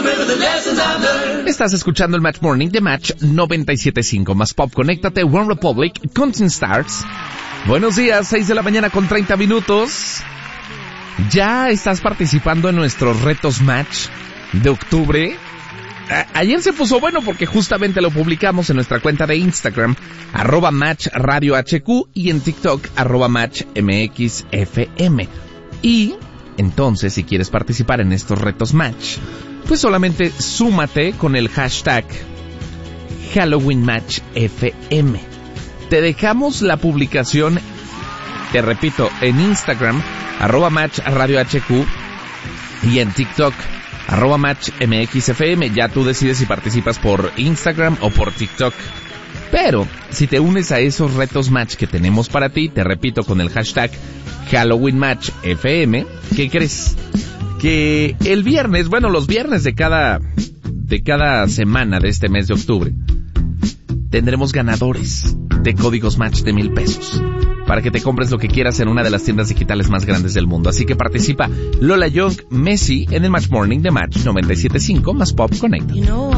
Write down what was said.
Estás escuchando el Match Morning de Match 97.5. Más pop, conéctate, One Republic, Counting Stars. Buenos días, 6 de la mañana con 30 minutos. ¿Ya estás participando en nuestros retos Match de octubre? Ayer se puso bueno porque justamente lo publicamos en nuestra cuenta de Instagram, @MatchRadioHQ, y en TikTok, @MatchMXFM. Y entonces, si quieres participar en estos retos Match, pues solamente súmate con el hashtag Halloween Match FM. Te dejamos la publicación, te repito, en Instagram, @MatchRadioHQ, y en TikTok, @MatchMXFM. Ya tú decides si participas por Instagram o por TikTok. Pero si te unes a esos retos Match que tenemos para ti, te repito, con el hashtag Halloween Match FM, ¿qué crees? Que el viernes, bueno, los viernes de cada semana de este mes de octubre, tendremos ganadores de códigos Match de 1,000 pesos para que te compres lo que quieras en una de las tiendas digitales más grandes del mundo. Así que participa. Lola Young, Messi, en el Match Morning de Match 97.5 más Pop Connect.